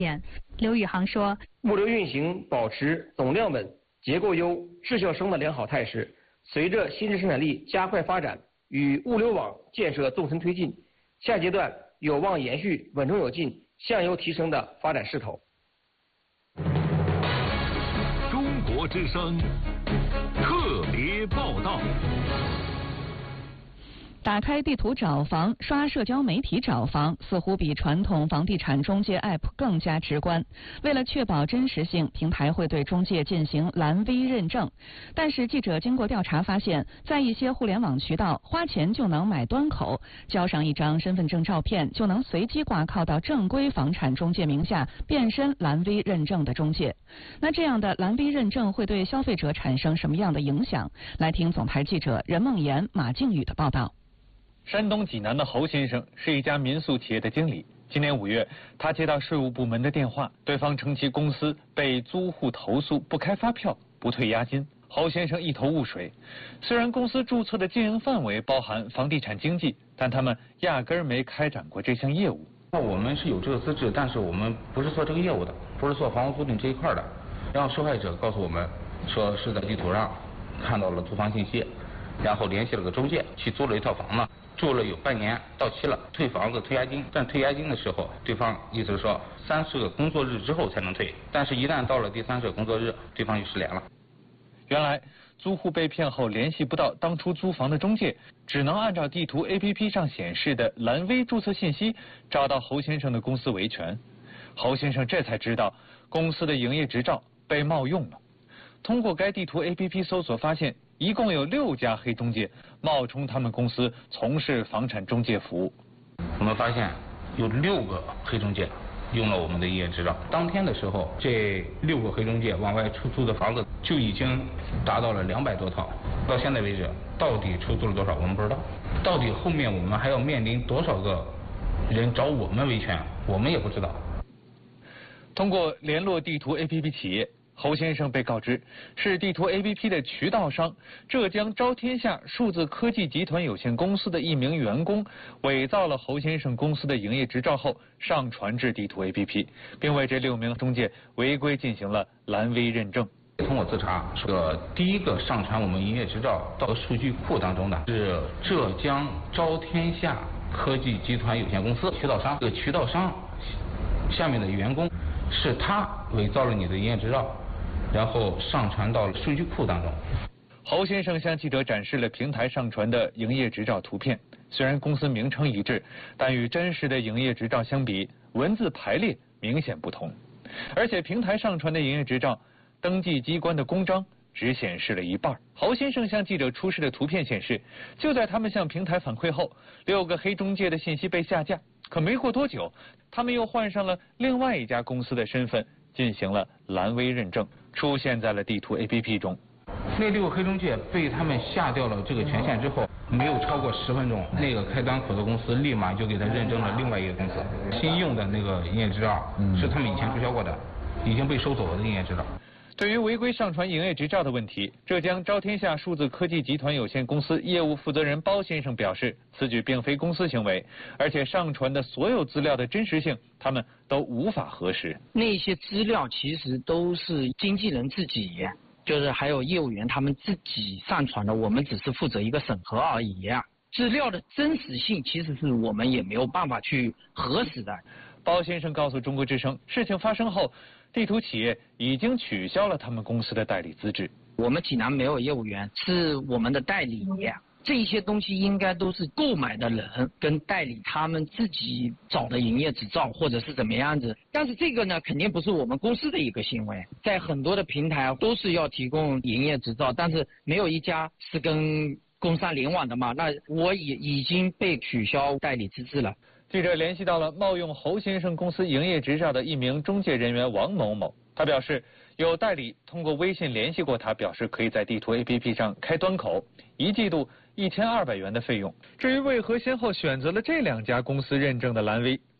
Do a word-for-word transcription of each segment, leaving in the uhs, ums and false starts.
刘宇航说， 物流运行保持总量稳、结构优、质效升的良好态势。随着新质生产力加快发展与物流网建设纵深推进，下阶段有望延续稳中有进、向优提升的发展势头。 中国之声特别报道。 打开地图找房，刷社交媒体找房，似乎比传统房地产中介 App 更加直观。为了确保真实性，平台会对中介进行蓝 V 认证。但是记者经过调查发现，在一些互联网渠道，花钱就能买端口，交上一张身份证照片，就能随机挂靠到正规房产中介名下，变身蓝 V 认证的中介。那这样的蓝 V 认证会对消费者产生什么样的影响？来听总台记者任梦妍、马靖宇的报道。 山东济南的侯先生是一家民宿企业的经理。今年五月，他接到税务部门的电话，对方称其公司被租户投诉不开发票、不退押金。侯先生一头雾水。虽然公司注册的经营范围包含房地产经纪，但他们压根儿没开展过这项业务。 那我们是有这个资质，但是我们不是做这个业务的，不是做房屋租赁这一块的。然后受害者告诉我们说是在地图上看到了租房信息，然后联系了个中介去租了一套房呢。住了有半年，到期了，退房子退押金，但退押金的时候，对方意思是说三十个工作日之后才能退，但是一旦到了第三十个工作日，对方就失联了。 原来租户被骗后联系不到当初租房的中介，只能按照地图 A P P 上显示的蓝 V 注册信息找到侯先生的公司维权。侯先生这才知道公司的营业执照被冒用了。通过该地图 A P P 搜索发现，一共有六家黑中介冒充他们公司从事房产中介服务。 我们发现有六个黑中介用了我们的营业执照。当天的时候，这六个黑中介往外出租的房子就已经达到了两百多套。到现在为止，到底出租了多少我们不知道。到底后面我们还要面临多少个人找我们维权，我们也不知道。 通过联络地图 A P P 企业，侯先生被告知是地图 A P P 的渠道商浙江招天下数字科技集团有限公司的一名员工，伪造了侯先生公司的营业执照后上传至地图 A P P， 并为这六名中介违规进行了蓝 V 认证。 通过自查，这第一个上传我们营业执照到数据库当中的是浙江招天下科技集团有限公司渠道商。这个渠道商下面的员工是他伪造了你的营业执照，然后上传到了数据库当中。 侯先生向记者展示了平台上传的营业执照图片，虽然公司名称一致，但与真实的营业执照相比，文字排列明显不同。而且平台上传的营业执照登记机关的公章只显示了一半。侯先生向记者出示的图片显示，就在他们向平台反馈后，六个黑中介的信息被下架。可没过多久，他们又换上了另外一家公司的身份，进行了蓝 V 认证，出现在了地图 A P P 中。 那六个黑中介被他们下掉了这个权限之后，没有超过十分钟，那个开端口的公司立马就给他认证了另外一个公司。新用的那个营业执照是他们以前注销过的，已经被收走了的营业执照。 对于违规上传营业执照的问题，浙江招天下数字科技集团有限公司业务负责人包先生表示，此举并非公司行为，而且上传的所有资料的真实性，他们都无法核实。 那些资料其实都是经纪人自己，就是还有业务员他们自己上传的，我们只是负责一个审核而已。资料的真实性其实是我们也没有办法去核实的。 包先生告诉中国之声，事情发生后，地图企业已经取消了他们公司的代理资质。 我们济南没有业务员，是我们的代理。这些东西应该都是购买的人跟代理他们自己找的营业执照或者是怎么样子。但是这个呢，肯定不是我们公司的一个行为。在很多的平台都是要提供营业执照，但是没有一家是跟工商联网的嘛。那我也已经被取消代理资质了。 记者联系到了冒用侯先生公司营业执照的一名中介人员王某某，他表示有代理通过微信联系过他，表示可以在地图 A P P 上开端口，一季度一千二百元的费用。至于为何先后选择了这两家公司认证的蓝 V，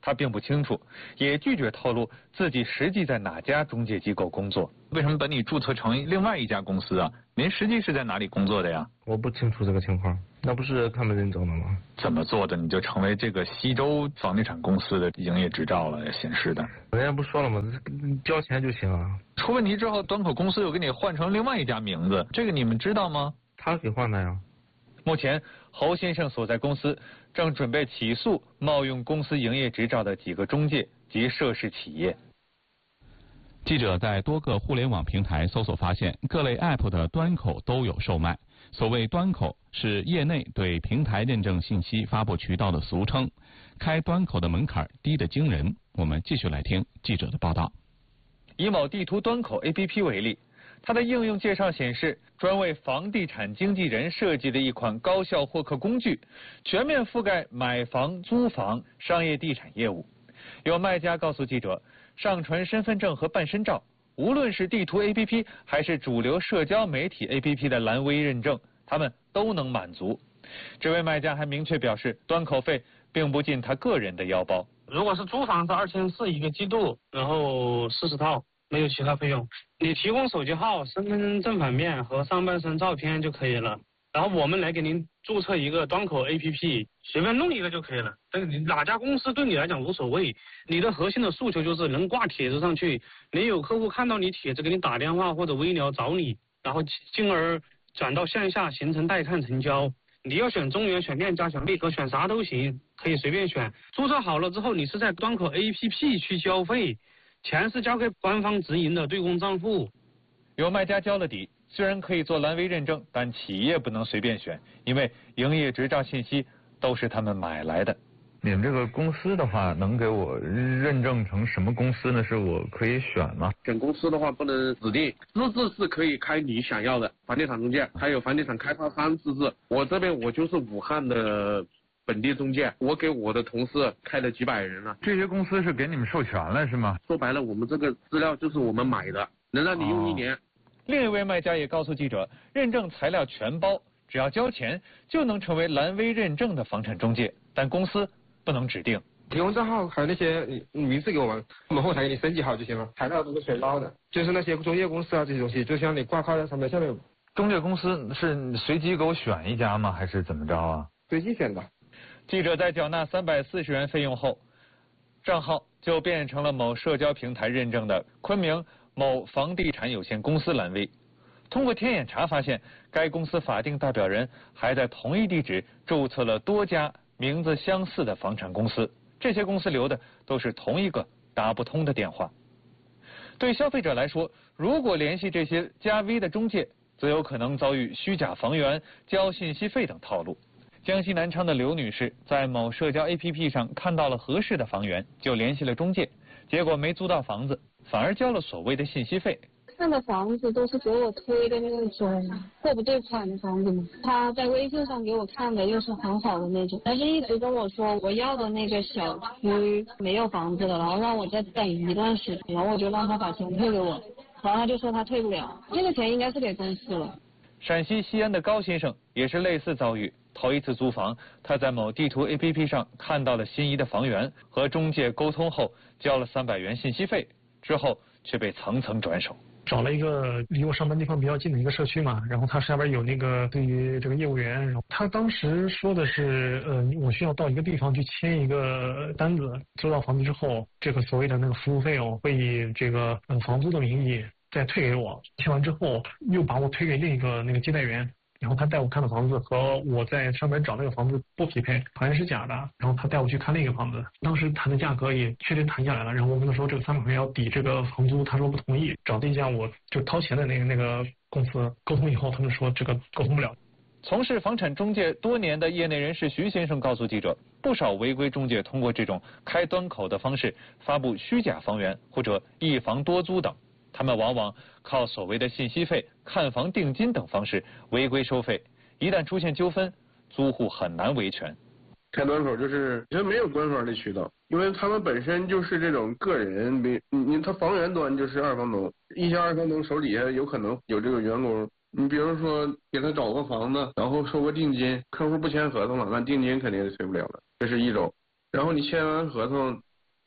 他并不清楚，也拒绝透露自己实际在哪家中介机构工作。为什么把你注册成另外一家公司啊？您实际是在哪里工作的呀？ 我不清楚这个情况，那不是他们认证的吗？ 怎么做的你就成为这个西周房地产公司的营业执照了显示的？ 人家不说了吗？交钱就行啊。 出问题之后，端口公司又给你换成另外一家名字，这个你们知道吗？ 他给换的呀。 目前，侯先生所在公司正准备起诉冒用公司营业执照的几个中介及涉事企业。 记者在多个互联网平台搜索发现，各类 App 的端口都有售卖。所谓端口是业内对平台认证信息发布渠道的俗称，开端口的门槛低得惊人。我们继续来听记者的报道。 以某地图端口 A P P 为例，它的应用介绍显示，专为房地产经纪人设计的一款高效获客工具，全面覆盖买房、租房、商业地产业务。有卖家告诉记者，上传身份证和办身照，无论是地图 A P P 还是主流社交媒体 A P P 的蓝 V 认证，他们都能满足。这位卖家还明确表示，端口费并不进他个人的腰包。 如果是租房是二千四一个季度，然后四十套，没有其他费用。你提供手机号、身份证正反面和上半身照片就可以了。然后我们来给您注册一个端口 A P P， 随便弄一个就可以了。但是你哪家公司对你来讲无所谓，你的核心的诉求就是能挂帖子上去，你有客户看到你帖子给你打电话或者微聊找你，然后进而转到线下形成带看成交。你要选中原、选链家、选贝壳，选啥都行，可以随便选。注册好了之后，你是在端口 A P P 去交费，钱是交给官方直营的对公账户。 有卖家交了底，虽然可以做蓝 V 认证，但企业不能随便选，因为营业执照信息都是他们买来的。 你们这个公司的话，能给我认证成什么公司呢？是我可以选吗？ 选公司的话不能指定，资质是可以开你想要的房地产中介，还有房地产开发商资质。我这边我就是武汉的本地中介，我给我的同事开了几百人了。 这些公司是给你们授权了是吗？ 说白了，我们这个资料就是我们买的，能让你用一年。 哦、另一位卖家也告诉记者，认证材料全包，只要交钱就能成为蓝 V 认证的房产中介，但公司不能指定。 提供账号还有那些名字给我们，我们后台给你升级好就行了，材料都是全包的。就是那些中介公司啊这些东西，就像你挂靠在上面，下面有。 中介公司是随机给我选一家吗？还是怎么着啊？ 随机选的。 记者在缴纳三百四十元费用后，账号就变成了某社交平台认证的昆明某房地产有限公司蓝 V。通过天眼查发现，该公司法定代表人还在同一地址注册了多家名字相似的房产公司，这些公司留的都是同一个打不通的电话。对消费者来说，如果联系这些加 V 的中介，则有可能遭遇虚假房源、交信息费等套路。江西南昌的刘女士在某社交 A P P 上看到了合适的房源，就联系了中介，结果没租到房子，反而交了所谓的信息费。 看的房子都是给我推的那种货不对款的房子嘛，他在微信上给我看的又是很好的那种，但是一直跟我说我要的那个小区没有房子了，然后让我再等一段时间，然后我就让他把钱退给我，然后他就说他退不了，这个钱应该是给公司了。 陕西西安的高先生也是类似遭遇，头一次租房，他在某地图 A P P 上看到了心仪的房源，和中介沟通后交了三百元信息费，之后却被层层转手。 找了一个离我上班地方比较近的一个社区嘛，然后他下边有那个对于这个业务员，然后他当时说的是，呃，我需要到一个地方去签一个单子，租到房子之后，这个所谓的那个服务费用会以这个呃房租的名义再退给我，签完之后又把我推给另一个那个接待员。然后他带我看的房子和我在上面找那个房子不匹配，好像是假的。然后他带我去看另一个房子，当时谈的价格也确实谈下来了。然后我跟他说这个三百块钱要抵这个房租，他说不同意。找这家我就掏钱的那个那个公司沟通以后，他们说这个沟通不了。 从事房产中介多年的业内人士徐先生告诉记者，不少违规中介通过这种开端口的方式发布虚假房源或者一房多租等。他们往往靠所谓的信息费、看房定金等方式违规收费，一旦出现纠纷，租户很难维权。 开端口就是因为没有官方的渠道，因为他们本身就是这种个人，没你他房源端就是二房东，一些二房东手底下有可能有这个员工，你比如说给他找个房子，然后收个定金，客户不签合同了，那定金肯定是退不了了，这是一种。然后你签完合同，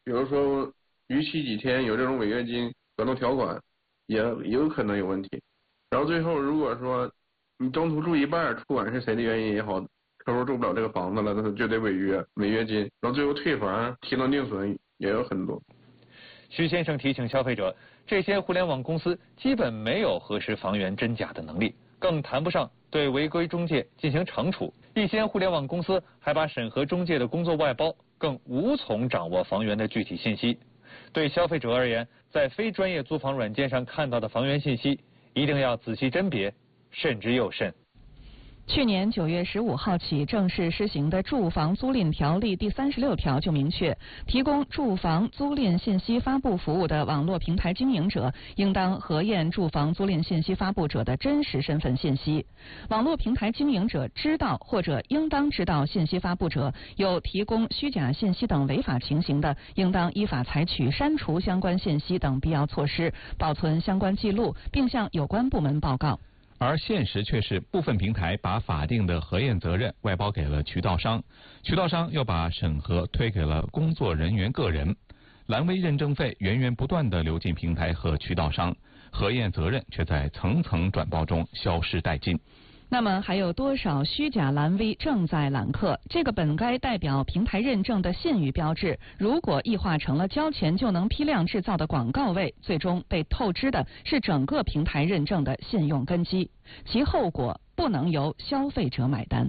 比如说逾期几天有这种违约金合同条款，也也有可能有问题。然后最后如果说你中途住一半，不管是谁的原因也好，客户住不了这个房子了，那就得违约违约金，然后最后退房提能定损也有很多。 徐先生提醒消费者，这些互联网公司基本没有核实房源真假的能力，更谈不上对违规中介进行惩处。一些互联网公司还把审核中介的工作外包，更无从掌握房源的具体信息。对消费者而言，在非专业租房软件上看到的房源信息，一定要仔细甄别，慎之又慎。 去年九月十五号起正式施行的《住房租赁条例》第三十六条就明确，提供住房租赁信息发布服务的网络平台经营者，应当核验住房租赁信息发布者的真实身份信息。网络平台经营者知道或者应当知道信息发布者有提供虚假信息等违法情形的，应当依法采取删除相关信息等必要措施，保存相关记录，并向有关部门报告。 而现实却是，部分平台把法定的核验责任外包给了渠道商，渠道商又把审核推给了工作人员个人，蓝 V 认证费源源不断地流进平台和渠道商，核验责任却在层层转包中消失殆尽。 那么还有多少虚假蓝 V 正在揽客？这个本该代表平台认证的信誉标志，如果异化成了交钱就能批量制造的广告位，最终被透支的是整个平台认证的信用根基，其后果不能由消费者买单。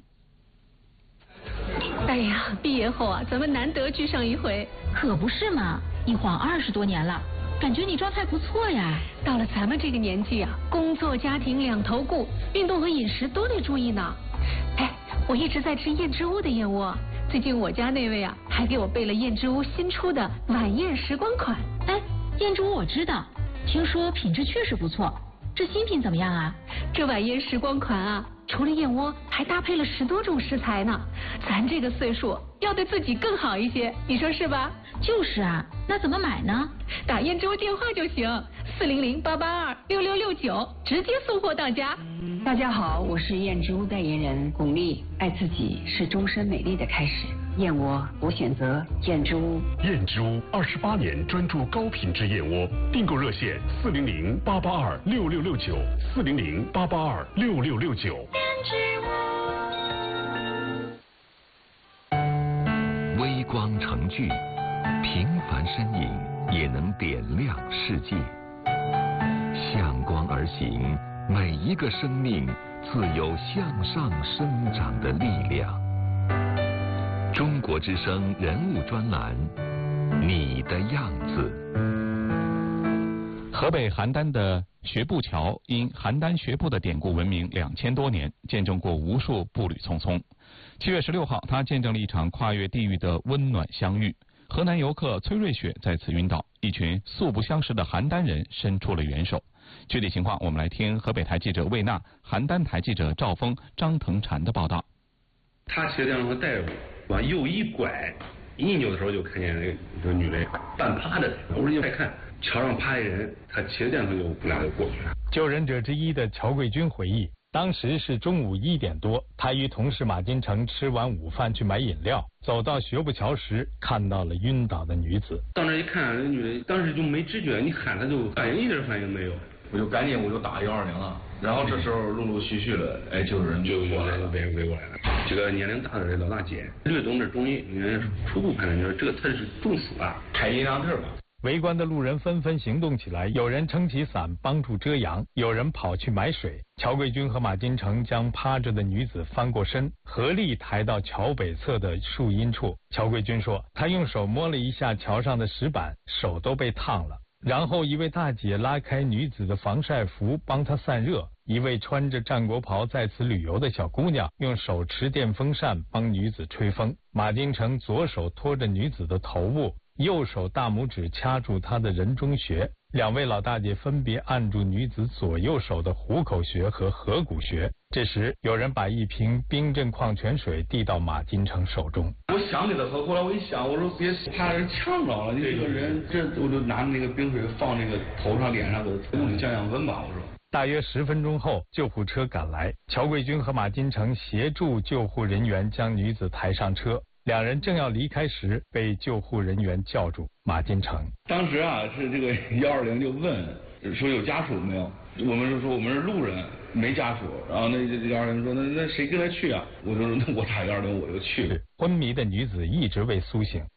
哎呀，毕业后啊，咱们难得聚上一回。 可不是嘛，一晃二十多年了。感觉你状态不错呀。 到了咱们这个年纪啊，工作家庭两头顾，运动和饮食都得注意呢。哎，我一直在吃燕之屋的燕窝，最近我家那位啊还给我备了燕之屋新出的晚宴时光款。 哎，燕之屋我知道，听说品质确实不错。这新品怎么样啊？ 这晚宴时光款啊，除了燕窝，还搭配了十多种食材呢。咱这个岁数要对自己更好一些，你说是吧？ 就是啊，那怎么买呢？ 打燕之屋电话就行，四零零八八二六六六九，直接送货到家。 大家好，我是燕之屋代言人巩俐。爱自己是终身美丽的开始，燕窝我选择燕之屋。 燕之屋二十八年专注高品质燕窝，订购热线四零零八八二六六六九，四零零八八二六六六九。 燕之屋。微光成炬，平凡身影也能点亮世界。向光而行，每一个生命自有向上生长的力量。中国之声人物专栏，你的样子。 河北邯郸的学步桥因邯郸学步的典故闻名两千多年，见证过无数步履匆匆。七月十六号，他见证了一场跨越地域的温暖相遇。河南游客崔瑞雪在此晕倒，一群素不相识的邯郸人伸出了援手。具体情况，我们来听河北台记者魏娜、邯郸台记者赵峰、张腾禅的报道。 他骑电动车带着我往右一拐，一扭的时候就看见那个那个女的半趴着，我说你快看，桥上趴一人，他骑着电动车就来了过去了。 救人者之一的乔贵军回忆，当时是中午一点多，他与同事马金成吃完午饭去买饮料，走到学步桥时看到了晕倒的女子。 到那一看，那女的当时就没知觉，你喊她就反应一点反应没有， 我就赶紧我就打幺二零了。然后这时候陆陆续续的，哎，救助人就过来了，围围过来了。这个年龄大的老大姐略懂点中医，初步判断就是这个她是中暑了， 开阴阳症吧。 围观的路人纷纷行动起来，有人撑起伞帮助遮阳，有人跑去买水。乔贵军和马金成将趴着的女子翻过身，合力抬到桥北侧的树荫处。乔贵军说，他用手摸了一下桥上的石板，手都被烫了。然后一位大姐拉开女子的防晒服帮她散热，一位穿着战国袍在此旅游的小姑娘用手持电风扇帮女子吹风。马金成左手托着女子的头部，右手大拇指掐住她的人中穴，两位老大姐分别按住女子左右手的虎口穴和合谷穴。这时有人把一瓶冰镇矿泉水递到马金成手中。 我想给他喝，后来我一想，我说别怕人呛着了，你这个人，这我就拿那个冰水放那个头上脸上给他冲降降温吧，我说。 大约十分钟后，救护车赶来，乔贵军和马金成协助救护人员将女子抬上车。 两人正要离开时，被救护人员叫住。马金成当时啊，是这个幺二零就问说有家属没有，我们就说我们是路人，没家属。然后那幺二零说那那谁跟他去啊？我就说那我打幺二零我就去。 昏迷的女子一直未苏醒。